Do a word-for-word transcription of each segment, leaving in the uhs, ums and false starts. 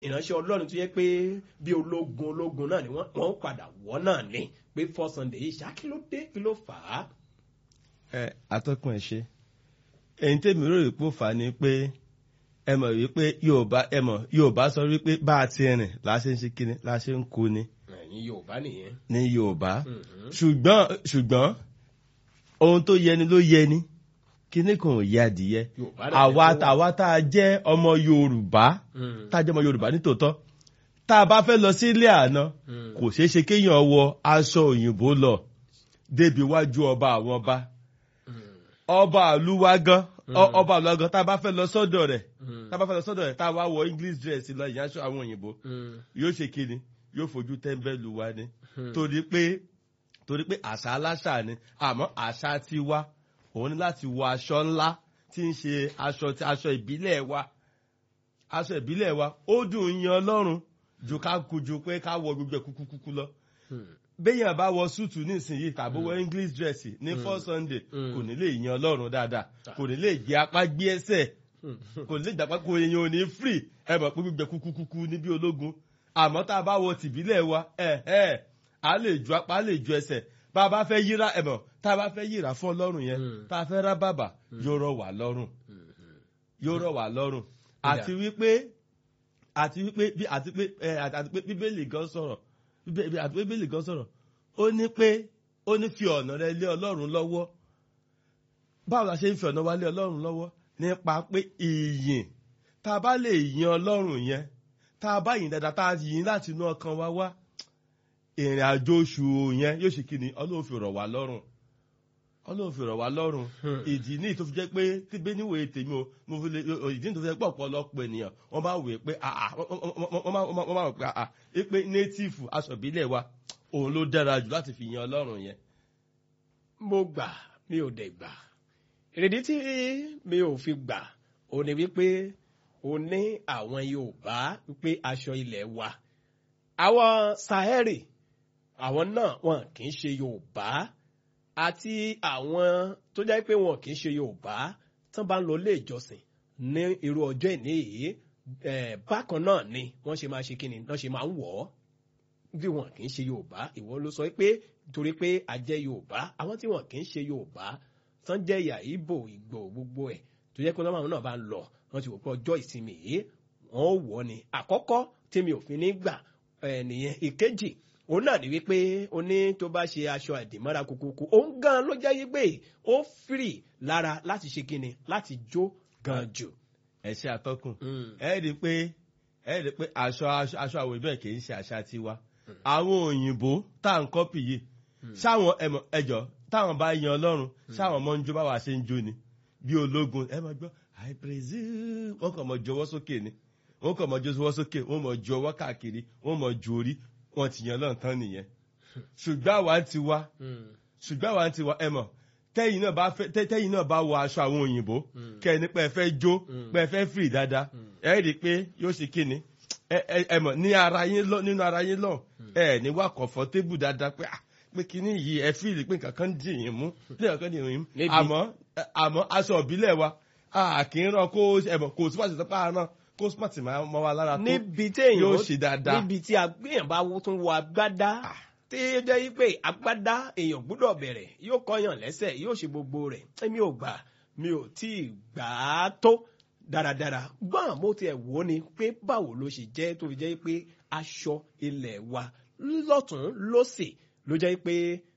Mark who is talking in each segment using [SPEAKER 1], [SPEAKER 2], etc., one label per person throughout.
[SPEAKER 1] ìránṣẹ́ Ọlọ́run tó yẹ pé bí ológun ológun náà ni wọ́n wọ́n padà wọ́ náà ni pé First Sunday yìí ṣá kí ló dé kí ló fà á.
[SPEAKER 2] ẹ atọ́kùn ẹ̀ ṣe èyí tèmi rò wípé ó fà á ni pé ẹ mọ̀ wípé Yorùbá ẹ mọ̀ Yorùbá sọ wípé bá a ti rìn la ṣe ń ṣe kíni la ṣe ń kú ni.
[SPEAKER 1] ẹ̀yin Yorùbá nìyẹn.
[SPEAKER 2] ní Yorùbá ṣùgbọ́n ṣùgbọ́n ohun tó yẹni ló yẹni kíní kan ò yẹ adìyẹ àwa àwa tá a jẹ́ ọmọ Yorùbá tá a jẹ́ ọmọ Yorùbá nítòótọ́ tá a bá fẹ́ lọ sí ilé àná kò ṣeé ṣe kéèyàn wọ aṣọ òyìnbó lọ débi wájú ọba àwọn ọba ọba àlúwa gan ọba àlúwa gan tá a bá fẹ́ lọ sọ́dọ̀ rẹ̀ tá a bá fẹ́ lọ sọ́dọ̀ rẹ̀ tá a wá wọ English dress lọ ìyẹn aṣọ àwọn òyìnbó yóò ṣe kíni yóò fojú tẹ́ńbẹ́lú wa ni torí pé torí pé àṣà aláṣà ni àmọ́ àṣà tiwa òun ní láti wọ aṣọ ńlá tí ń ṣe aṣọ aṣọ ìbílẹ̀ wa aṣọ ìbílẹ̀ wa ó dùn yan Ọlọ́run ju ká kú ju pé ká wọ gbogbo kúkúkú lọ. béèyàn bá wọ súùtù nísìnyìí tàbí wọ English dress ní First Sunday kò ní lè yan Ọlọ́run dáadáa kò ní lè gbé apá gbé ẹsẹ̀ kò ní lè dàpá kò yẹn ò ní free ẹ mọ̀ pé gbogbo kúkúkú níbi ológun àmọ́ tá a bá wọ tìbílẹ̀ wa ẹ̀ ẹ̀ á lè ju apá á lè ju ẹsẹ̀ bá a bá fẹ́ yíra ẹ̀ mọ̀ tá a bá fẹ́ yíra fún Ọlọ́run yẹn tá a fẹ́ rá bàbà yóò rọ̀ wá lọ́rùn yóò rọ̀ wá lọ́rùn àti wípé àti wípé àti pé àti pé Bíbélì gan sọ̀rọ̀ àti pé Bíbélì gan sọ̀rọ̀ ó ní pé ó ní fi ọ̀nà rẹ lé Ọlọ́run lọ́wọ́ báwo la ṣe ń fi ọ̀nà wa lé Ọlọ́run lọ́wọ́ nípa pé ìyìn tá a bá lè yin Ọlọ́run yẹn tá a bá yìn dáadáa tá a yìn láti inú ọkàn wa wá ìrìn àjò oṣù yẹn yóò ṣe kí ni Ọlọ́run fi rọ̀ wá lọ́rùn Ọlọ́run fi rọ̀ wá lọ́rùn ìdí ní tó fi jẹ́ pé tí bẹ́ẹ̀ níwèé tèmi o mo fi lè ìdí ní tó fi jẹ́ pé ọ̀pọ̀lọpọ̀ ènìyàn wọ́n bá wèé pé wọ́n máa wò pé pé native aṣọ ìbílẹ̀ wa òun ló dára jù láti fi yan Ọlọ́run yẹn.
[SPEAKER 1] mo gbà mi ò dẹ̀ gbà ìrèdí tí mi ò fi gbà ò ní wípé o ní àwọn Yorùbá wípé aṣọ ilẹ̀ wa àwọn Sahẹ́rì àwọn náà wọn kì í ṣe Yorùbá àti àwọn tó jẹ́ pé wọn kì í ṣe Yorùbá tán bá ń lọ ilé ìjọsìn ní irú ọjọ́ ìní yìí bákan náà ni wọ́n ṣe máa ṣe kí ni wọ́n ṣe máa ń wọ̀ ọ́ bí wọn kì í ṣe Yorùbá ìwọ ló sọ pé torí pé a jẹ́ Yorùbá àwọn tí wọn kì í ṣe Yorùbá tán jẹ́ ìyá Ìgbò Ìgbò gbogbo ẹ̀ tó jẹ́ pé àwọn náà bá ń lọ wọ́n ti wò pé ọjọ́ ìsinmi yìí wọ́n ó wọ̀ ni àkọ́kọ́ tí mi ò fi ní gbà nìyẹn ìkejì òun náà ni wípé ó ní tó bá ṣe aṣọ àdìmọ́ra kúkúkú òun gan ló jẹ́ wípé ó fìrì lára láti ṣe kíni láti jó gan jù.
[SPEAKER 2] ẹ ṣe àtọkùn ẹ rí i pé ẹ rí i pé aṣọ aṣọ àwọn ìbẹ̀ kì í ṣe àṣà tiwa àwọn òyìnbó tá à ń kọ́pì yìí ṣáwọn ẹjọ́ táwọn bá yan Ọlọ́run ṣáwọn ọmọ ń jó báwa ṣe ń jó ni bí ológun ẹ máa gbọ́ I presume wọ́n kàn mọ́ jọwọ́ sókè ni wọ́n kàn mọ́ jọwọ́ sókè wọ́n mọ̀ ju ọwọ́ káàkiri wọ́n mọ̀ ju orí wọ́n ti yan lọ́n tán nìyẹn ṣùgbọ́n àwa ti wá ṣùgbọ́n àwa ti wá ẹ mọ̀ tẹ́yìn náà bá fẹ́ tẹ́yìn náà bá wọ aṣọ àwọn òyìnbó kẹ́ ẹ ní pé ẹ fẹ́ jó pé ẹ fẹ́ fìrì dáadáa ẹ rí i pé yóò ṣe kíni ẹ mọ̀ ní ara yín lọ nínú ara yín lọ ẹ ní wà comfortable dáadáa pé pé kíní yìí ẹ fìrì pé nǹkan kan dì yín mú pé nǹkan kan dì yín mú àmọ́ àmọ́ aṣọ ìbílẹ̀ wa a kì í rán kó ẹ mọ̀ kò sí pàṣẹ sọpá náà kó smart máa mọ wa lára tó yóò ṣe dáadáa.
[SPEAKER 1] níbi tí agbéyàn bá tún wọ agbádá tí ó jẹ́ pé agbádá èèyàn gbọ́dọ̀ bẹ̀rẹ̀ yóò kọyàn lẹ́sẹ̀ yóò ṣe gbogbo rẹ̀ èmi ò gbà mi ò tí ì gbà á tó dáradára gbọ́n mo tiẹ̀ wò ó ni pé báwo ló ṣe jẹ́ tó fi jẹ́ pé aṣọ ilẹ̀ wa lọ́tún lósì ló jẹ́ pé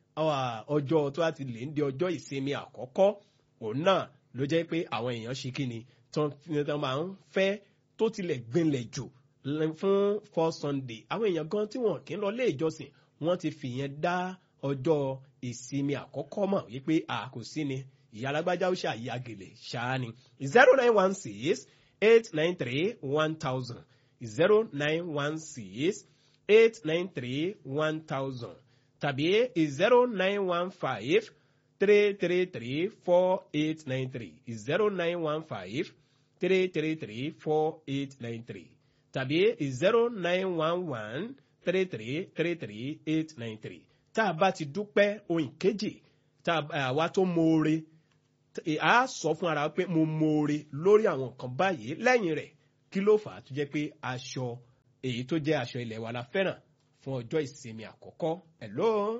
[SPEAKER 1] ọjọ́ tó a ti lè ń di ọjọ́ ìsinmi àkọ́kọ́ òun náà ló jẹ́ pé àwọn èèyàn ṣe kí ni tán máa ń fẹ́ tó tilẹ̀ gbinlẹ̀ jù fún First Sunday àwọn èèyàn gan tí wọn kì í lọ ilé ìjọsìn wọ́n ti fìyẹn dá ọjọ́ ìsinmi àkọ́kọ́ mọ̀ wípé a kò sí ni ìyá alágbájá ó ṣàyà gèlè ṣáá ni zero nine one six eight nine three one thousand zero nine one six eight nine three one thousand tàbí zero nine one five three three three four eight nine three zero nine one five three three three four eight nine three tàbí zero nine one one three three three three eight nine three tá a bá ti dúpẹ́ ohun kejì tá a wá tó mọ̀ọ́re a sọ fún ara pé mo mọ̀ọ́re lórí àwọn nǹkan báyìí lẹ́yìn rẹ̀ kí ló fà á tó jẹ́ pé aṣọ èyí tó jẹ́ aṣọ ilẹ̀ wa la fẹ́ràn fún ọjọ́ ìsinmi àkọ́kọ́. Hello.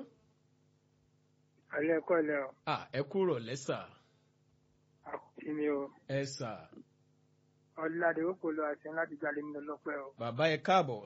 [SPEAKER 3] Alẹ́ ẹ̀kọ́ ilẹ̀ o.
[SPEAKER 1] Ah, ẹ kúrò lẹ́sà.
[SPEAKER 3] Àkùtì mi o.
[SPEAKER 1] Ẹ sà.
[SPEAKER 3] Ọ̀làdé òkò lọ àti láti jalè mi lọ́pẹ́ o.
[SPEAKER 1] Bàbá ẹ káàbọ̀.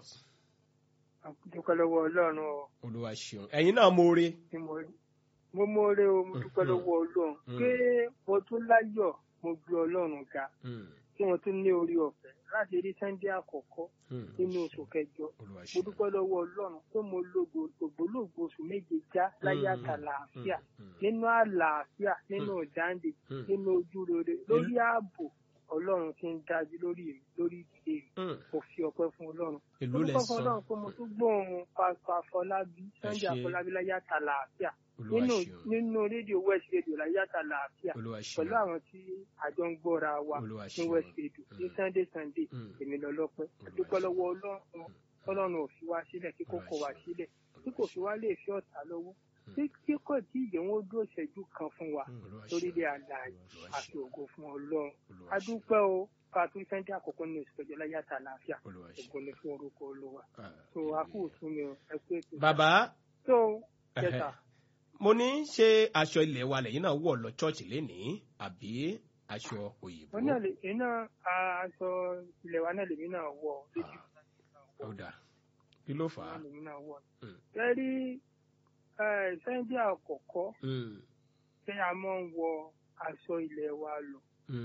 [SPEAKER 3] Dúpẹ́ lọ́wọ́ Ọlọ́run o.
[SPEAKER 1] Olúwa ṣeun. Ẹ̀yin náà mọ̀ọ́re.
[SPEAKER 3] Mo mọ̀ọ́re o, mo dúpẹ́ lọ́wọ́ Ọlọ́run. Pé mo tún láyọ̀, mo gbé Ọlọ́run ga. Tí mo tún ní orí ọ̀fẹ́ láti rí Sunday àkọ́kọ́ nínú oṣù kẹjọ. Mo dúpẹ́ lọ́wọ́ Ọlọ́run pé mo lògbò ògbólógbò oṣù méje já láyé àtàlàáfíà, nínú àlàáfíà, nínú ìdáǹdè, nínú ojúrere, lórí ààbò. Ọlọ́run ti ń dájú lórí mi lórí ìdílé mi. Mo fi ọpẹ́ fún Ọlọ́run. Mo dúpẹ́ fún Ọlọ́run pé mo tún gbóhùn Pásítọ̀ Afọlábí, Sunday Afọlábí láyé àtàlàáfíà. Nínú nínú rédíò West Radio láyé àtàlàáfíà. Pẹ̀lú àwọn tí àjọ ń gbọ́ra wa ní West Radio ní Sunday Sunday. Èmi lọ lọ́pẹ́. A dúpẹ́ lọ́wọ́ Ọlọ́run. Ọlọ́run ò fi wá sílẹ̀ kí kò kọ̀ wá sílẹ̀. Tí kò fi wá lè fi ọ̀tá lọ́wọ́. Tí kò tí ìyẹn wọn dúró ṣẹ́jú kan fún wa lórílẹ̀ àlàyé àti ògo fún Ọlọ́run. A dúpẹ́ o ká tún Sunday àkọ́kọ́ ní oṣù kẹjọ láyé àtàlàáfíà. Ògo ni fún orúkọ Olúwa. So a kú fún mi o, ẹ kú ètò.
[SPEAKER 1] Bàbá.
[SPEAKER 3] So kẹta.
[SPEAKER 1] Mo ní ṣé aṣọ ilẹ̀ wa lẹ́yìn náà wọ̀ lọ chọ́ọ̀chì lénìí àbí aṣọ òyìnbó?
[SPEAKER 3] Wọ́n náà lè iná aṣọ ilẹ̀ wa náà lèmi náà wọ̀ lójú.
[SPEAKER 1] Ó dà. Kí ló fà á?
[SPEAKER 3] Lèmi náà wọ̀. Kẹ́rí Sunday àkọ́kọ́ tí a máa ń wọ aṣọ ilẹ̀ wa lọ.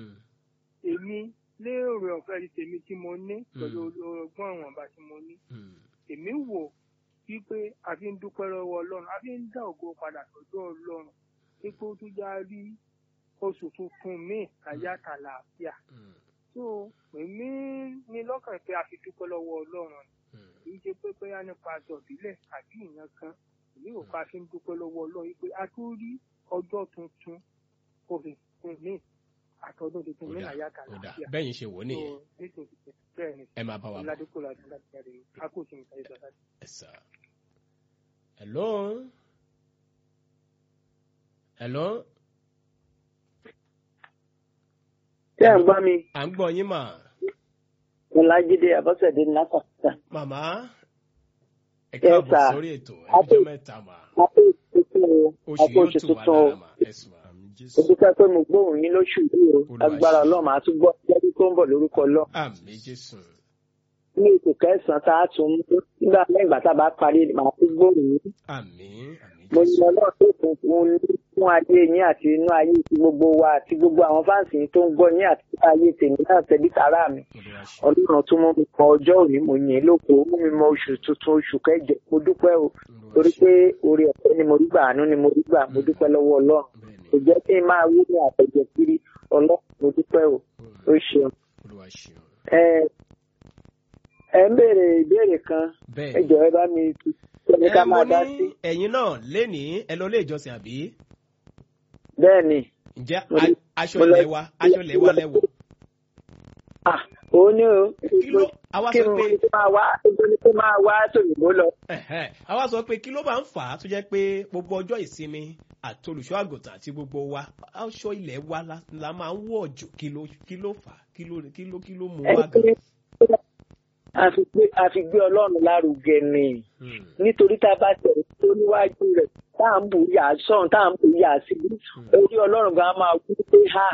[SPEAKER 3] Èmi lérò ọ̀fẹ́ rí tèmi tí mo ní pẹ̀lú ọgbọ́n ìwọ̀nba tí mo ní. Èmi wò wípé a fi ń dúpẹ́ lọ́wọ́ Ọlọ́run, a fi ń dá ògo padà sọ́dọ̀ Ọlọ́run. Ipò tó já rí oṣù tuntun míì láyé àtàlàáfíà. So èmi ní lọ́kàn pé a fi dúpẹ́ lọ́wọ́ Ọlọ́run. Kì í ṣe pé bóyá nípa aṣọ ìbílẹ̀ àbí ìyẹn kan. Èmi ò ká fi ń dúpẹ́ lọ́wọ́ Ọlọ́run wípé a tún rí ọjọ́ tuntun oṣù tuntun míì àtọ́dún tuntun míì láyé àtàlàáfíà.
[SPEAKER 1] Bẹ́yìn ṣe wò nìyẹn. Ẹ máa bá wa bọ̀. Ẹ̀sà. Hello. Hello.
[SPEAKER 4] Ṣé ẹ̀ ń gbọ́ mi?
[SPEAKER 1] À ń gbọ́ yín mà.
[SPEAKER 4] Ọlájídé Abọ́sẹ̀dé ní Lápàtà.
[SPEAKER 1] Màmá, ẹ káàbọ̀ sórí ètò ẹjọ́ mẹ́ta mà. Oṣù yóò tù wá lára mà.
[SPEAKER 4] Ó dúpẹ́ pé mo gbóhùn yín lóṣù yìí o. Agbára Ọlọ́run máa tún gbọ́ jẹ́bí tó ń bọ̀ lórúkọ Ọlọ́run.
[SPEAKER 1] Àmín Jésù.
[SPEAKER 4] Ní oṣù kẹsàn-án tá a tún mú nígbà lẹ́yìn ìgbà tá a bá parí màá tún gbóhùn yín.
[SPEAKER 1] Àmín.
[SPEAKER 4] Mo ní Ọlọ́run tó kún fún fún ayé yín àti inú ayé ti gbogbo wa àti gbogbo àwọn fáǹsì yín tó ń gbọ́ yín àti ayé tèmi náà tẹ̀lé tààrà mi. Ọlọ́run tún mú mi mọ ọjọ́ òní mo yìn lóko mú mi mọ oṣù tuntun oṣù kẹjọ mo dúpẹ́ o torí pé oore ọ̀fẹ́ ni mo rí gbà àánú ni mo rí gbà mo dúpẹ́ lọ́wọ́ Ọlọ́run. Kò jẹ́ kí n máa wí ní àtẹ̀jẹ̀ kiri Ọlọ́run mo dúpẹ́ o ó ṣeun. Ẹ ẹ ń béèrè ìbéèrè kan ẹ jọ̀ọ́ ẹ bá mi tu ẹni ká máa dá sí.
[SPEAKER 1] Ẹ̀yin náà lénìí ẹ lọ ilé ìjọsìn àbí?
[SPEAKER 4] Bẹ́ẹ̀ni.
[SPEAKER 1] Ǹjẹ́ aṣọ ilẹ̀ wa aṣọ ilẹ̀ wa lẹ́wọ̀?
[SPEAKER 4] Ah, òun ni o.
[SPEAKER 1] Kí ló àwa sọ pé
[SPEAKER 4] kí máa wá nítorí pé máa wá tòyìnbó lọ.
[SPEAKER 1] Àwa sọ pé kí ló bá ń fà á tó jẹ́ pé gbogbo ọjọ́ ìsinmi àti olùṣọ́ àgùntàn àti gbogbo wa aṣọ ilẹ̀ wa la máa ń wọ̀ jù kí ló kí ló fà á kí ló kí ló kí ló mú wa gan.
[SPEAKER 4] A fi gbé Ọlọ́run lárugẹ ni nítorí tá a bá tẹ̀ tó níwájú rẹ̀ tá à ń bù yà sọ̀n tá à ń bù yà sí orí Ọlọ́run gan máa wú pé ha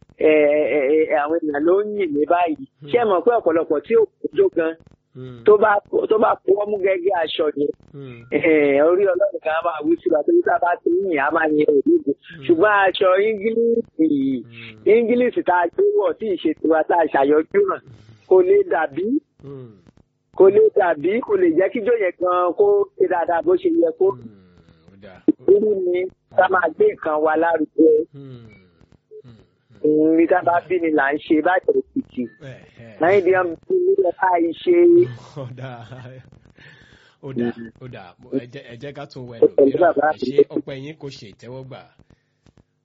[SPEAKER 4] àwọn èèyàn ló ń yìn mí báyìí ṣé ẹ mọ̀ pé ọ̀pọ̀lọpọ̀ tí ò kójó gan tó bá tó bá fọwọ́ mú gẹ́gẹ́ aṣọ yẹn orí Ọlọ́run gan máa wú sí wa torí tá a bá ti yìn á máa yẹ òdìbò ṣùgbọ́n aṣọ Íńgílíìsì Íńgílíìsì tá a gbé wọ̀ tí ìṣètò wa tá a ṣàyọjú hàn kò lè dàbí kò lè dàbí kò lè jẹ́ kíjọ́ yẹn gan kó ṣe dáadáa bó ṣe yẹ kó. irú ni ká máa gbé nǹkan wa lárugẹ. ní tá a bá bí ni là ń ṣe báyìí òkìtì. láyé bí wọ́n bí ní ẹ̀ka ìṣe.
[SPEAKER 1] ó dà ó dà ẹ jẹ́ ká tún wẹ̀ lò mìíràn ẹ ṣe ọpẹ́ yín kò ṣe ìtẹ́wọ́gbà.